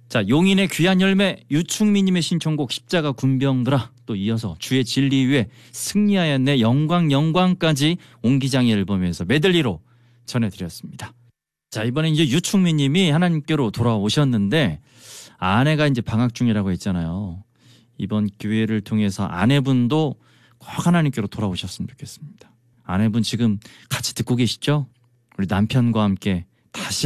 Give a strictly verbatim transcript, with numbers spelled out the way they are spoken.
자, 용인의 귀한 열매 유충민님의 신청곡 십자가 군병들아, 또 이어서 주의 진리 위에 승리하였네 영광 영광까지 옹기장의 앨범에서 메들리로 전해드렸습니다. 자, 이번에 이제 유충민님이 하나님께로 돌아오셨는데 아내가 이제 방학 중이라고 했잖아요. 이번 기회를 통해서 아내분도 꼭 하나님께로 돌아오셨으면 좋겠습니다. 아내분 지금 같이 듣고 계시죠? 우리 남편과 함께 다시